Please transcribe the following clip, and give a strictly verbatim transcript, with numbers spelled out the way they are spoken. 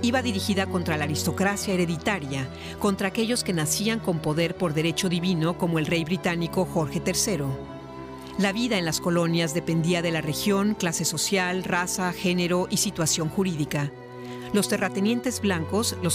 iba dirigida contra la aristocracia hereditaria, contra aquellos que nacían con poder por derecho divino como el rey británico Jorge tercero. La vida en las colonias dependía de la región, clase social, raza, género y situación jurídica. Los terratenientes blancos, los